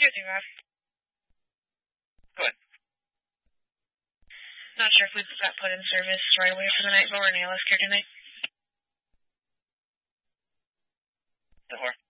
Tuesday, Rob. Good. Not sure if we got put in service right away for the night, but we're in ALS care tonight. The whore.